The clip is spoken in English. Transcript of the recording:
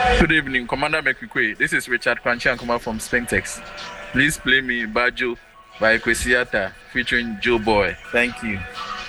Good evening, Commander Mekikwe. This is Richard Kranchi from Spintex. Please play me Bajo by Kwesiata featuring Joe Boy. Thank you.